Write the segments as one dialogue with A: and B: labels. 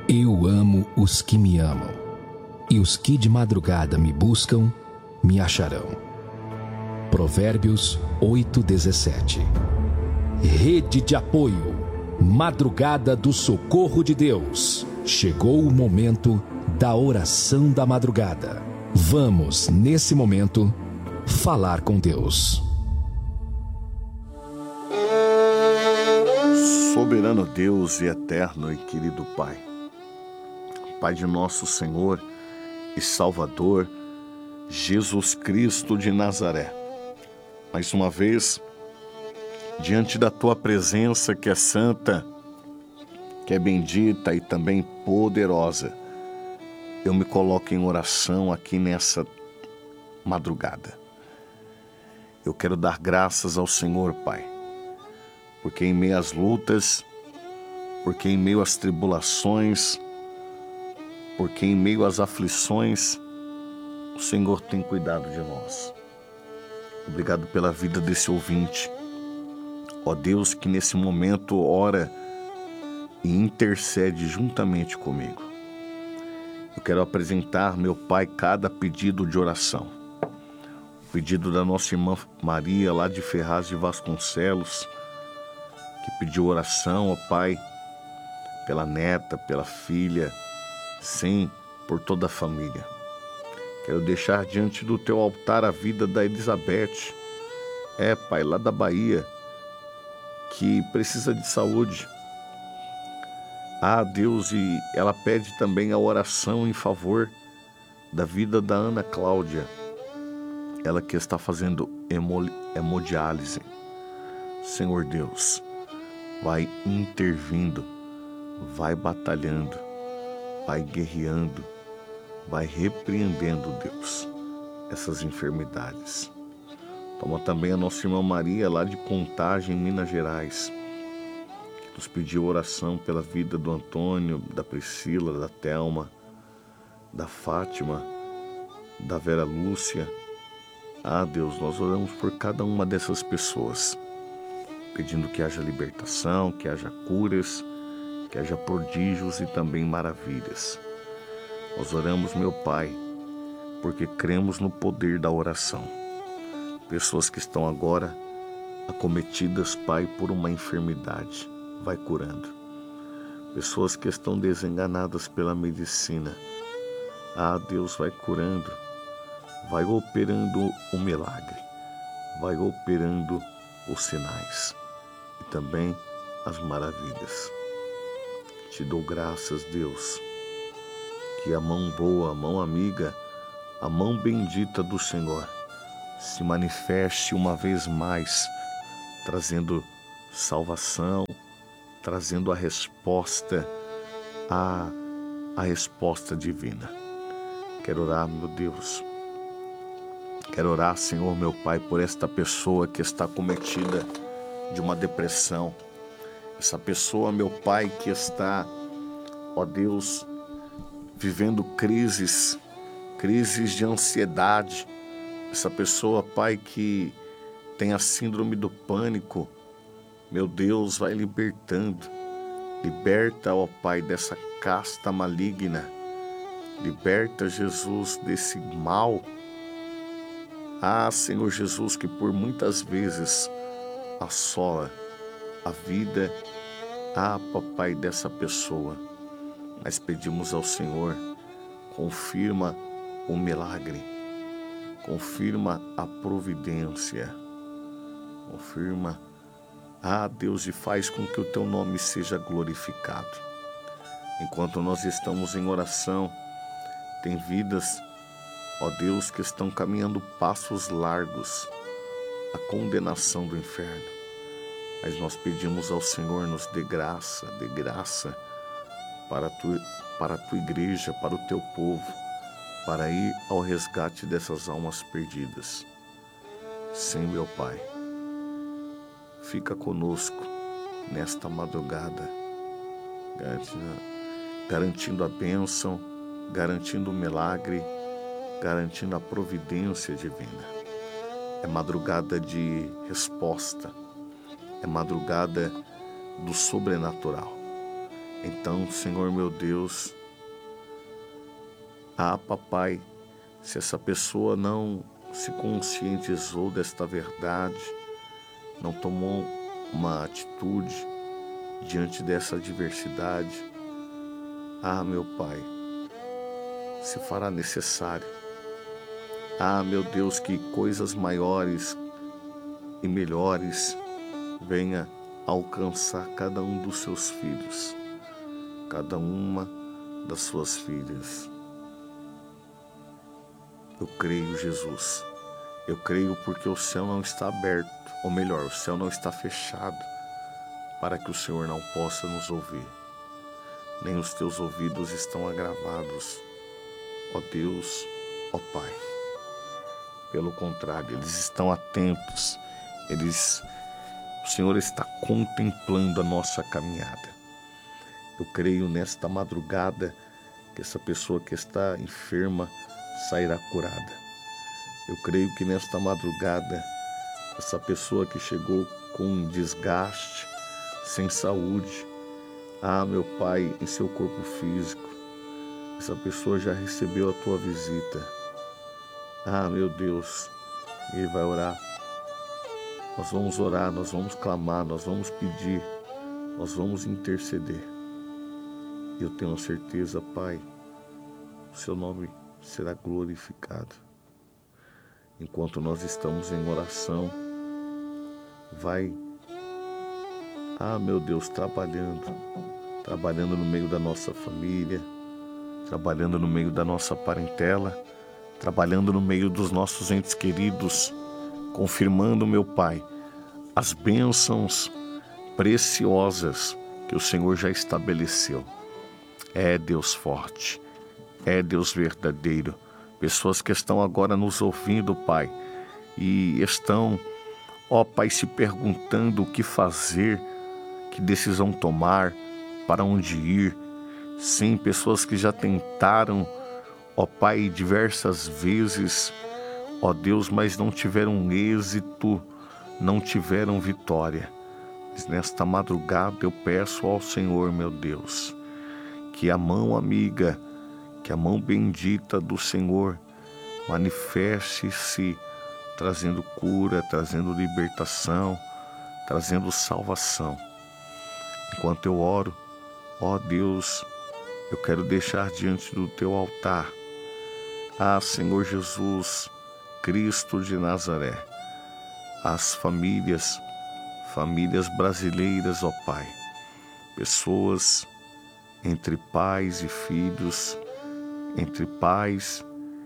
A: Eu amo os que me amam, e os que de madrugada me buscam, me acharão. Provérbios 8:17. Rede de apoio, madrugada do socorro de Deus. Chegou o momento da oração da madrugada. Vamos, nesse momento, falar com Deus.
B: Soberano Deus e eterno e querido Pai, Pai de nosso Senhor e Salvador, Jesus Cristo de Nazaré, mais uma vez, diante da Tua presença que é santa, que é bendita e também poderosa, eu me coloco em oração aqui nessa madrugada. Eu quero dar graças ao Senhor, Pai, porque em meio às lutas, porque em meio às tribulações, porque em meio às aflições, o Senhor tem cuidado de nós. Obrigado pela vida desse ouvinte. Ó Deus, que nesse momento ora e intercede juntamente comigo. Eu quero apresentar, meu Pai, cada pedido de oração. O pedido da nossa irmã Maria, lá de Ferraz de Vasconcelos, que pediu oração, ó Pai, pela neta, pela filha, sim, por toda a família. Quero deixar diante do Teu altar a vida da Elizabeth, Pai, lá da Bahia, que precisa de saúde. Deus, e ela pede também a oração em favor da vida da Ana Cláudia, ela que está fazendo hemodiálise. Senhor Deus, vai intervindo, vai batalhando, vai guerreando, vai repreendendo, Deus, essas enfermidades. Toma também a nossa irmã Maria, lá de Contagem, Minas Gerais, que nos pediu oração pela vida do Antônio, da Priscila, da Thelma, da Fátima, da Vera Lúcia. Deus, nós oramos por cada uma dessas pessoas, pedindo que haja libertação, que haja curas, que haja prodígios e também maravilhas. Nós oramos, meu Pai, porque cremos no poder da oração. Pessoas que estão agora acometidas, Pai, por uma enfermidade, vai curando. Pessoas que estão desenganadas pela medicina, Deus, vai curando, vai operando o milagre, vai operando os sinais e também as maravilhas. Te dou graças, Deus, que a mão boa, a mão amiga, a mão bendita do Senhor se manifeste uma vez mais, trazendo salvação, trazendo a resposta, a resposta divina. Quero orar, meu Deus, quero orar, Senhor, meu Pai, por esta pessoa que está cometida de uma depressão. Essa pessoa, meu Pai, que está, ó Deus, vivendo crises de ansiedade. Essa pessoa, Pai, que tem a síndrome do pânico, meu Deus, vai libertando. Liberta, ó Pai, dessa casta maligna. Liberta, Jesus, desse mal. Senhor Jesus, que por muitas vezes assola a vida, Papai, dessa pessoa. Mas pedimos ao Senhor, confirma o milagre, confirma a providência, confirma, Deus, e faz com que o Teu nome seja glorificado. Enquanto nós estamos em oração, tem vidas, ó Deus, que estão caminhando passos largos à condenação do inferno. Mas nós pedimos ao Senhor, nos dê graça para a Tua igreja, para o Teu povo, para ir ao resgate dessas almas perdidas. Sim, meu Pai, fica conosco nesta madrugada, garantindo a bênção, garantindo o milagre, garantindo a providência divina. É madrugada de resposta, é madrugada do sobrenatural. Então, Senhor meu Deus, papai, se essa pessoa não se conscientizou desta verdade, não tomou uma atitude diante dessa adversidade, meu Pai, se fará necessário. Meu Deus, que coisas maiores e melhores venha alcançar cada um dos seus filhos, cada uma das suas filhas. Eu creio, Jesus. Eu creio porque o céu não está aberto, ou melhor, o céu não está fechado para que o Senhor não possa nos ouvir. Nem os teus ouvidos estão agravados, ó Deus, ó Pai. Pelo contrário, eles estão atentos, o Senhor está contemplando a nossa caminhada. Eu creio nesta madrugada que essa pessoa que está enferma sairá curada. Eu creio que nesta madrugada, essa pessoa que chegou com desgaste, sem saúde, meu Pai, em seu corpo físico, essa pessoa já recebeu a tua visita. Meu Deus, Ele vai orar. Nós vamos orar, nós vamos clamar, nós vamos pedir, nós vamos interceder. Eu tenho certeza, Pai, o seu nome será glorificado. Enquanto nós estamos em oração, vai, meu Deus, trabalhando no meio da nossa família, trabalhando no meio da nossa parentela, trabalhando no meio dos nossos entes queridos, confirmando, meu Pai, as bênçãos preciosas que o Senhor já estabeleceu. É Deus forte, é Deus verdadeiro. Pessoas que estão agora nos ouvindo, Pai, e estão, Pai, se perguntando o que fazer, que decisão tomar, para onde ir. Sim, pessoas que já tentaram, Pai, diversas vezes, Deus, mas não tiveram êxito, não tiveram vitória. Mas nesta madrugada eu peço ao Senhor, meu Deus, que a mão amiga, que a mão bendita do Senhor manifeste-se, trazendo cura, trazendo libertação, trazendo salvação. Enquanto eu oro, Deus, eu quero deixar diante do teu altar, Senhor Jesus, Cristo de Nazaré, as famílias brasileiras, Pai, pessoas entre pais e filhos, entre pais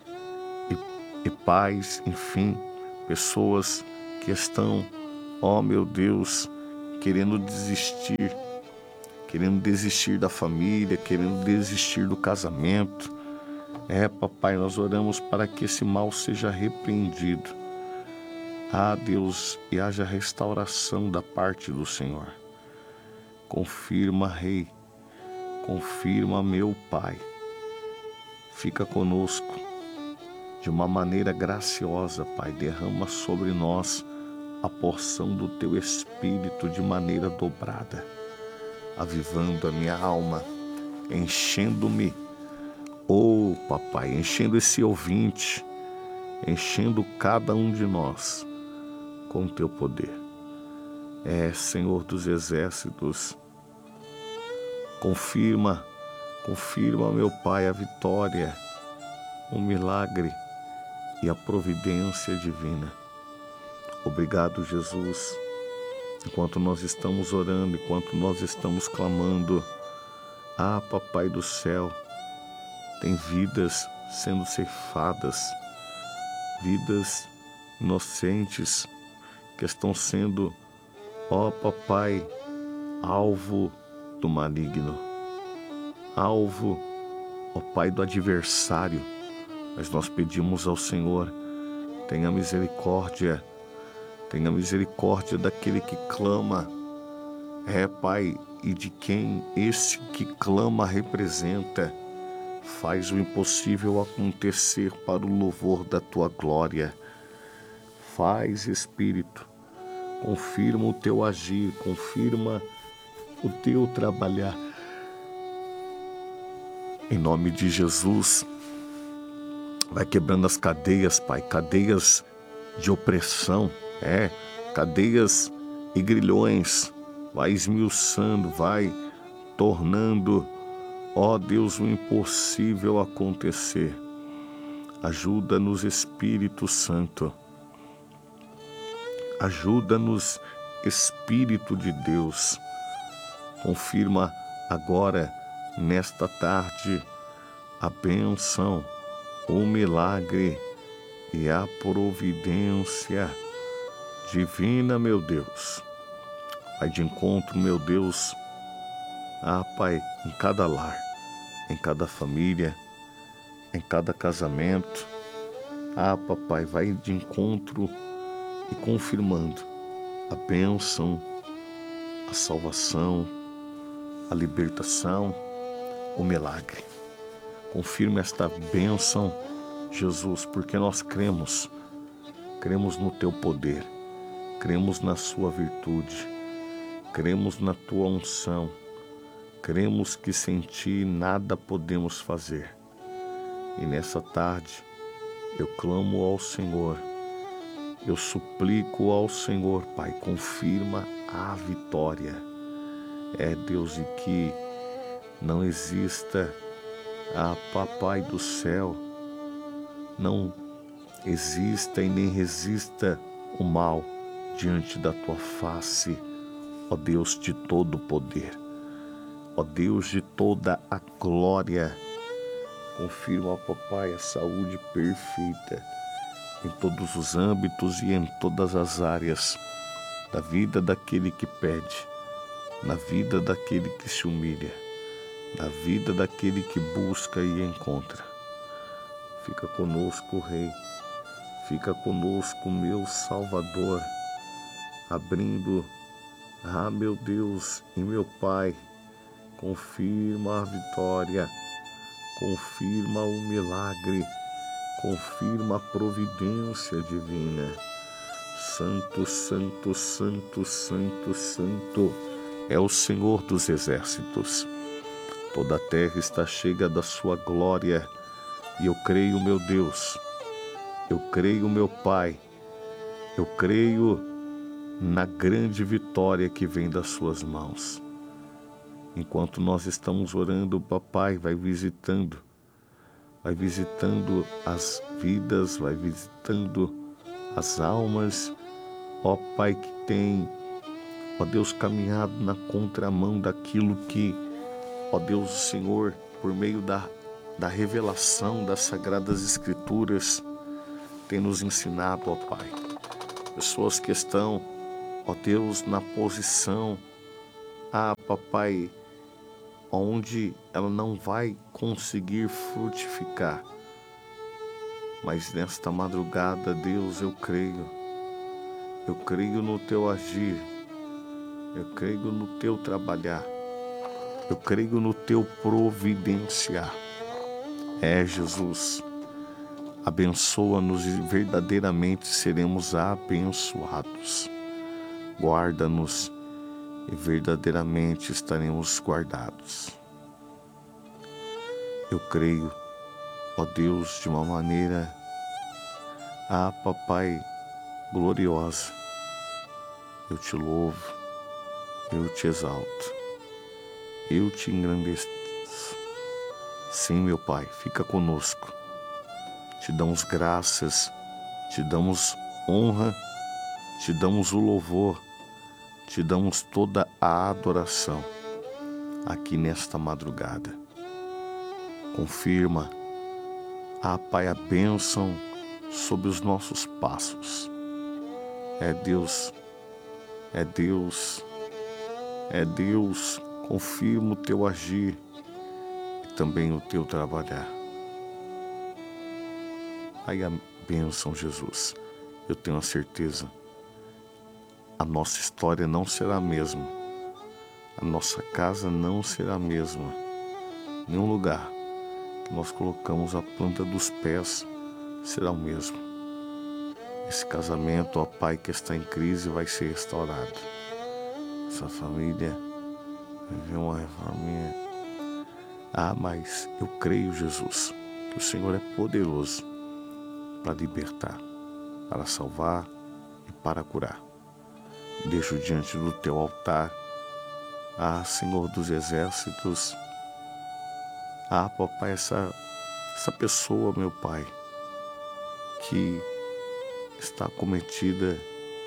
B: e pais, enfim, pessoas que estão, meu Deus, querendo desistir da família, querendo desistir do casamento. Papai, nós oramos para que esse mal seja repreendido. Deus, e haja restauração da parte do Senhor. Confirma, Rei, confirma, meu Pai. Fica conosco de uma maneira graciosa, Pai. Derrama sobre nós a porção do Teu Espírito de maneira dobrada, avivando a minha alma, enchendo-me, Papai, enchendo esse ouvinte, enchendo cada um de nós com o Teu poder. Senhor dos exércitos, confirma, meu Pai, a vitória, o milagre e a providência divina. Obrigado, Jesus. Enquanto nós estamos orando, enquanto nós estamos clamando, Papai do céu, tem vidas sendo ceifadas, vidas inocentes que estão sendo, Papai, alvo do maligno, alvo, Pai, do adversário. Mas nós pedimos ao Senhor, tenha misericórdia daquele que clama, Pai, e de quem esse que clama representa. Faz o impossível acontecer para o louvor da Tua glória. Faz, Espírito, confirma o Teu agir, confirma o Teu trabalhar. Em nome de Jesus, vai quebrando as cadeias, Pai, cadeias de opressão, cadeias e grilhões, vai esmiuçando, vai tornando, ó Deus, o impossível acontecer. Ajuda-nos, Espírito Santo. Ajuda-nos, Espírito de Deus. Confirma agora, nesta tarde, a bênção, o milagre e a providência divina, meu Deus. Vai de encontro, meu Deus, Pai, em cada lar, em cada família, em cada casamento. Papai, vai de encontro e confirmando a bênção, a salvação, a libertação, o milagre. Confirma esta bênção, Jesus, porque nós cremos no Teu poder, cremos na Sua virtude, cremos na Tua unção, cremos que sem Ti nada podemos fazer. E nessa tarde eu clamo ao Senhor, eu suplico ao Senhor, Pai, confirma a vitória. Deus, e que não exista, Papai do céu, não exista e nem resista o mal diante da Tua face, ó Deus de todo o poder, ó Deus de toda a glória. Confirma, Papai, a saúde perfeita em todos os âmbitos e em todas as áreas da vida daquele que pede, na vida daquele que se humilha, na vida daquele que busca e encontra. Fica conosco, Rei, fica conosco, meu Salvador, abrindo, meu Deus e meu Pai, confirma a vitória, confirma o milagre, confirma a providência divina. Santo, santo, santo, santo, santo é o Senhor dos exércitos. Toda a terra está cheia da sua glória. E eu creio, meu Deus, eu creio, meu Pai, eu creio na grande vitória que vem das suas mãos. Enquanto nós estamos orando, Papai, vai visitando as vidas, vai visitando as almas, ó Pai, que tem, ó Deus, caminhado na contramão daquilo que, ó Deus, o Senhor, por meio da revelação das Sagradas Escrituras, tem nos ensinado, ó Pai. Pessoas que estão, ó Deus, na posição, Papai, onde ela não vai conseguir frutificar. Mas nesta madrugada, Deus, eu creio no Teu agir, eu creio no Teu trabalhar, eu creio no Teu providenciar. Jesus, abençoa-nos e verdadeiramente seremos abençoados. Guarda-nos e verdadeiramente estaremos guardados. Eu creio, ó Deus, de uma maneira, Papai, gloriosa. Eu Te louvo, eu Te exalto, eu Te engrandeço. Sim, meu Pai, fica conosco. Te damos graças, Te damos honra, Te damos o louvor, Te damos toda a adoração aqui nesta madrugada. Confirma, Pai, a bênção sobre os nossos passos. Deus, confirma o Teu agir e também o Teu trabalhar. A bênção, Jesus, eu tenho a certeza, a nossa história não será a mesma, a nossa casa não será a mesma, nenhum lugar que nós colocamos a planta dos pés será o mesmo. Esse casamento, ó Pai, que está em crise, vai ser restaurado. Essa família vai ver uma reforminha. Mas eu creio, Jesus, que o Senhor é poderoso para libertar, para salvar e para curar. Deixo diante do teu altar, Senhor dos exércitos, papai, essa pessoa, meu Pai, que está acometida,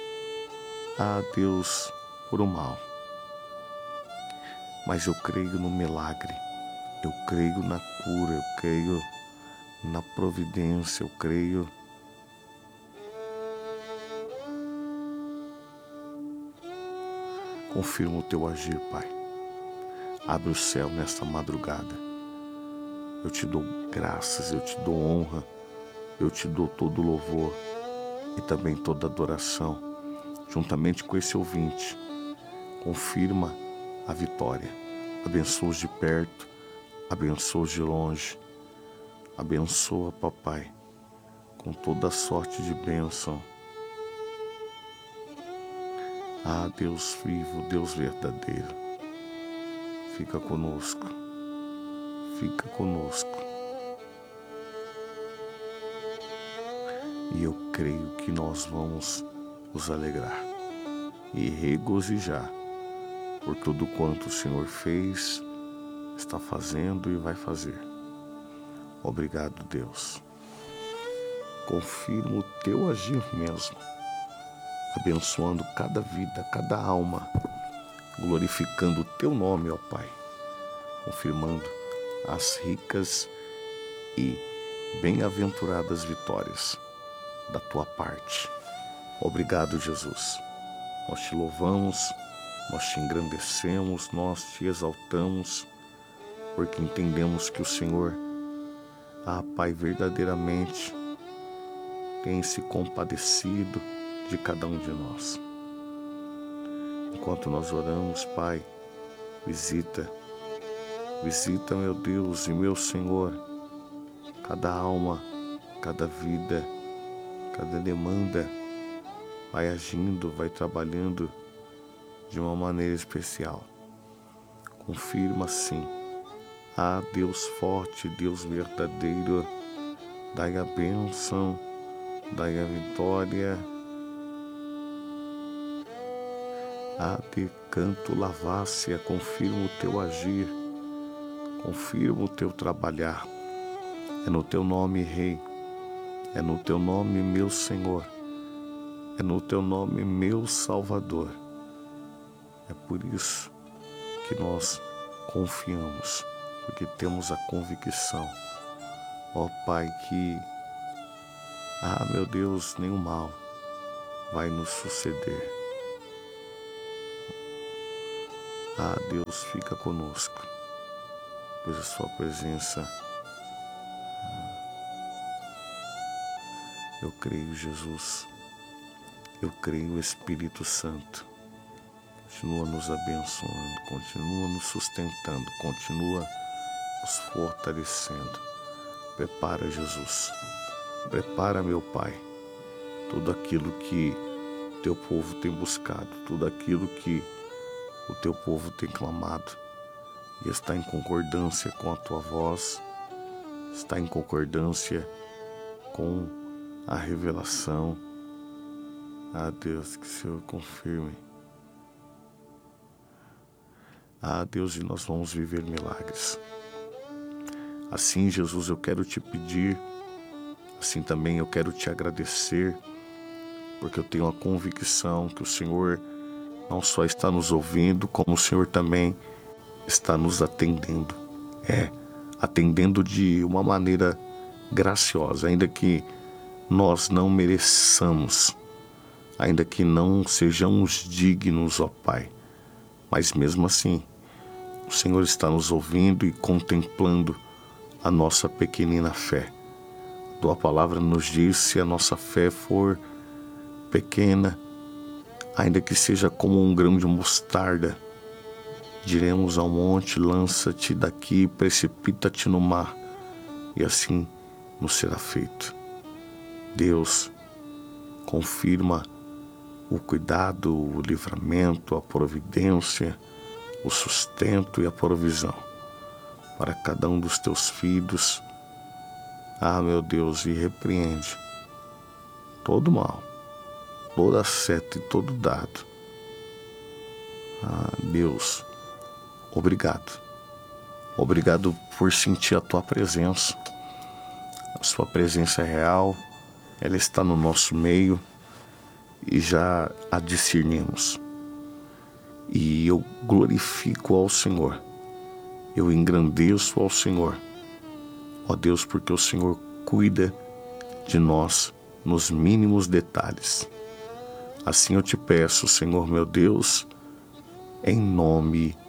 B: Deus, por um mal. Mas eu creio no milagre, eu creio na cura, eu creio na providência, eu creio confirma o teu agir, Pai. Abre o céu nesta madrugada. Eu te dou graças, eu te dou honra, eu te dou todo louvor e também toda adoração. Juntamente com esse ouvinte, confirma a vitória. Abençoa os de perto, abençoa os de longe. Abençoa, papai, com toda sorte de bênção. Deus vivo, Deus verdadeiro, fica conosco, fica conosco. E eu creio que nós vamos nos alegrar e regozijar por tudo quanto o Senhor fez, está fazendo e vai fazer. Obrigado, Deus. Confirma o teu agir mesmo, abençoando cada vida, cada alma, glorificando o teu nome, ó Pai, confirmando as ricas e bem-aventuradas vitórias da tua parte. Obrigado, Jesus. Nós te louvamos, nós te engrandecemos, nós te exaltamos, porque entendemos que o Senhor, Pai, verdadeiramente tem se compadecido de cada um de nós. Enquanto nós oramos, Pai, visita, meu Deus e meu Senhor, cada alma, cada vida, cada demanda, vai agindo, vai trabalhando de uma maneira especial. Confirma sim, Deus forte, Deus verdadeiro, dai a bênção, dai a vitória. De canto lavácia, confirma o teu agir, confirma o teu trabalhar. É no teu nome, Rei, é no teu nome, meu Senhor, é no teu nome, meu Salvador. É por isso que nós confiamos, porque temos a convicção, ó Pai, que, meu Deus, nenhum mal vai nos suceder. Deus, fica conosco, pois a sua presença, eu creio, Jesus, eu creio, Espírito Santo, continua nos abençoando, continua nos sustentando, continua nos fortalecendo. Prepara, Jesus, prepara, meu Pai, tudo aquilo que teu povo tem buscado, tudo aquilo que o teu povo tem clamado e está em concordância com a tua voz, está em concordância com a revelação. Deus, que o Senhor confirme. Deus, e nós vamos viver milagres. Assim, Jesus, eu quero te pedir, assim também eu quero te agradecer, porque eu tenho a convicção que o Senhor não só está nos ouvindo, como o Senhor também está nos atendendo. Atendendo de uma maneira graciosa, ainda que nós não mereçamos, ainda que não sejamos dignos, ó Pai. Mas mesmo assim, o Senhor está nos ouvindo e contemplando a nossa pequenina fé. Tua palavra nos diz: se a nossa fé for pequena, ainda que seja como um grão de mostarda, diremos ao monte: lança-te daqui, precipita-te no mar, e assim nos será feito. Deus, confirma o cuidado, o livramento, a providência, o sustento e a provisão. para cada um dos teus filhos. Ah, meu Deus, e repreende todo mal, toda seta e todo dado. Ah, Deus, obrigado. Obrigado por sentir a tua presença. A sua presença é real, ela está no nosso meio e já a discernimos. E eu glorifico ao Senhor, eu engrandeço ao Senhor, ó Deus, porque o Senhor cuida de nós nos mínimos detalhes. Assim eu te peço, Senhor meu Deus, em nome